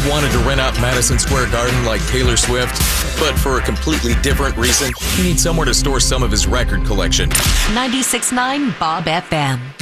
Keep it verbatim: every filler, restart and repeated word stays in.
Bob wanted to rent out Madison Square Garden like Taylor Swift, but for a completely different reason. He needs somewhere to store some of his record collection. ninety-six point nine Bob F M.